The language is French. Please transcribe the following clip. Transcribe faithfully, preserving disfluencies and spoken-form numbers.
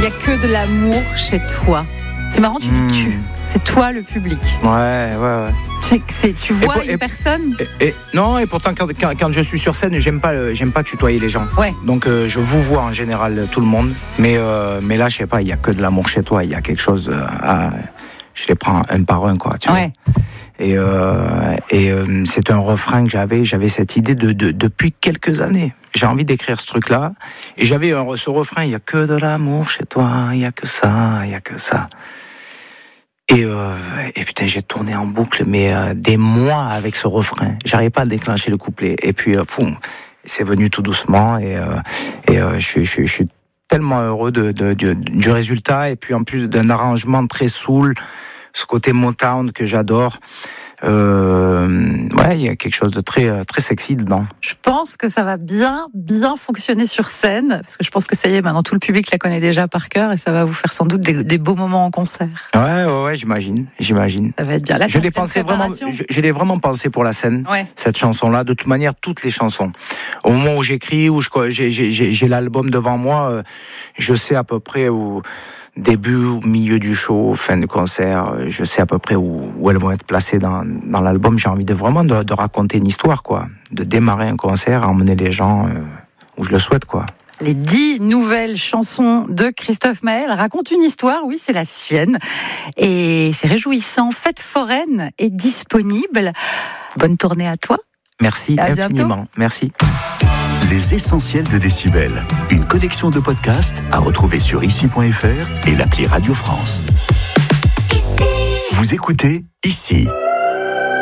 a que de l'amour chez toi. C'est marrant, tu dis mmh. tu. C'est toi le public. Ouais, ouais, ouais. C'est, c'est, tu vois pour, une et, personne et, et, Non, et pourtant, quand, quand, quand je suis sur scène, j'aime pas, j'aime pas tutoyer les gens. Ouais. Donc, euh, je vous vois en général tout le monde. Mais, euh, mais là, je sais pas, il y a que de l'amour chez toi. Il y a quelque chose à... Je les prends un par un, quoi. Tu ouais. vois. Et, euh, et euh, c'est un refrain que j'avais. J'avais cette idée de, de, depuis quelques années. J'ai envie d'écrire ce truc-là. Et j'avais un, ce refrain, il y a que de l'amour chez toi. Il y a que ça, il y a que ça. Et, euh, et putain, j'ai tourné en boucle, mais euh, des mois avec ce refrain. J'arrivais pas à déclencher le couplet. Et puis, euh, fou, c'est venu tout doucement. Et, euh, et euh, je, je, je suis tellement heureux de, de, de, du résultat. Et puis, en plus d'un arrangement très soul, ce côté Motown que j'adore. Euh, ouais, il y a quelque chose de très, très sexy dedans. Je pense que ça va bien, bien fonctionner sur scène, parce que je pense que ça y est, maintenant tout le public la connaît déjà par cœur, et ça va vous faire sans doute des, des beaux moments en concert. Ouais, ouais, ouais, j'imagine, j'imagine. Ça va être bien. Là, je l'ai pensé vraiment, je, je l'ai vraiment pensé pour la scène, ouais. cette chanson-là. De toute manière, toutes les chansons. Au moment où j'écris, où je, j'ai, j'ai, j'ai l'album devant moi, je sais à peu près où. Début, milieu du show, fin du concert, je sais à peu près où, où elles vont être placées dans, dans l'album. J'ai envie de vraiment de, de raconter une histoire, quoi. De démarrer un concert, emmener les gens euh, où je le souhaite, quoi. Les dix nouvelles chansons de Christophe Maé racontent une histoire, oui, c'est la sienne. Et c'est réjouissant. Fête foraine est disponible. Bonne tournée à toi. Merci à infiniment. Bientôt. Merci. Les essentiels de Décibel, une collection de podcasts à retrouver sur ici point f r et l'appli Radio France. Ici. Vous écoutez Ici.